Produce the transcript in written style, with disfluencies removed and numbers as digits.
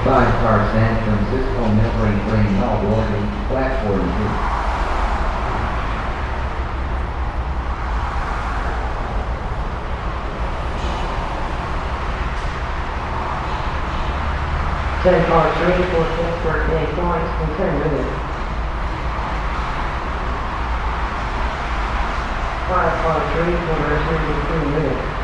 5 car San Francisco Millbrae Green Hall Warden, flat 42. 10 cars, 3 for transport, 8 points in 10 minutes. 5 cars, 3 for 2 minutes.